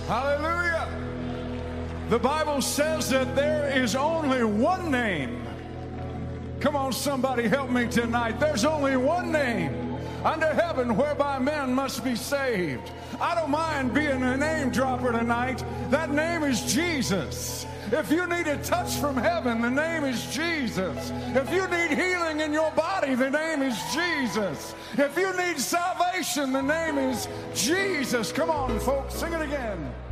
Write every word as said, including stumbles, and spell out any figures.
Hallelujah. The Bible says that there is only one name. Come on, somebody help me tonight. There's only one name under heaven whereby men must be saved. I don't mind being a name dropper tonight. That name is Jesus. If you need a touch from heaven, the name is Jesus. If you need healing in your body, the name is Jesus. If you need salvation, the name is Jesus. Come on, folks, sing it again.